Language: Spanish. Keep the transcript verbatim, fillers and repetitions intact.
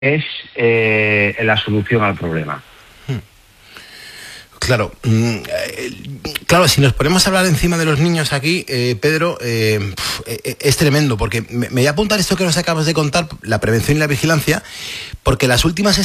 es eh, la solución al problema. Claro, claro, si nos ponemos a hablar encima de los niños aquí, eh, Pedro, eh, es tremendo, porque me, me voy a apuntar esto que nos acabas de contar, la prevención y la vigilancia, porque las últimas